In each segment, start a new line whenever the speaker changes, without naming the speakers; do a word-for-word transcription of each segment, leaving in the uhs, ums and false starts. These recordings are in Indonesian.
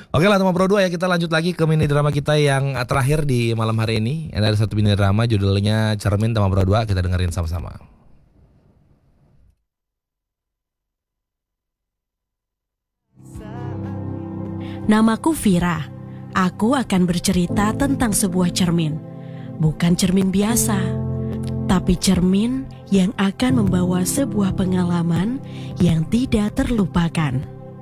Oke lah teman Pro dua ya, kita lanjut lagi ke mini drama kita yang terakhir di malam hari ini. Ada satu mini drama judulnya Cermin teman Pro dua, kita dengerin sama-sama.
Namaku Vira. Aku akan bercerita tentang sebuah cermin. Bukan cermin biasa, tapi cermin yang akan membawa sebuah pengalaman yang tidak terlupakan.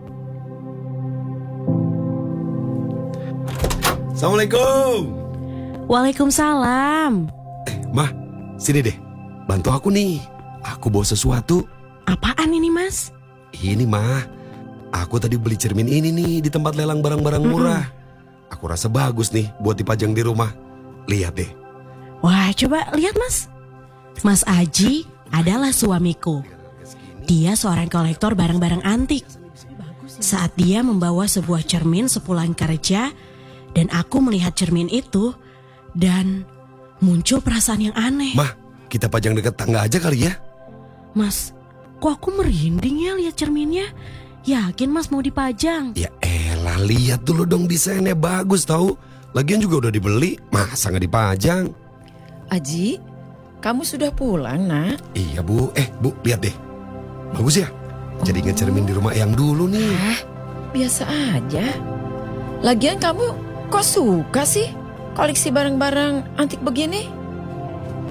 Assalamualaikum.
Waalaikumsalam.
Eh, Mah, sini deh. Bantu aku nih. Aku bawa sesuatu.
Apaan ini, Mas?
Ini, Mah. Aku tadi beli cermin ini nih di tempat lelang barang-barang murah. Mm-mm. Aku rasa bagus nih buat dipajang di rumah. Lihat deh.
Wah, coba lihat, Mas. Mas Aji adalah suamiku. Dia seorang kolektor barang-barang antik. Saat dia membawa sebuah cermin sepulang kerja, dan aku melihat cermin itu, dan muncul perasaan yang aneh.
Mah, kita pajang dekat tangga aja kali ya?
Mas, kok aku merinding ya lihat cerminnya? Yakin Mas mau dipajang?
Ya elah, lihat dulu dong, desainnya bagus tahu. Lagian juga udah dibeli, masa nggak dipajang?
Aji, kamu sudah pulang, Nak?
Iya, Bu. Eh, Bu, lihat deh. Bagus ya? Jadi ngecermin di rumah yang dulu nih.
Ah, biasa aja. Lagian kamu kok suka sih koleksi barang-barang antik begini?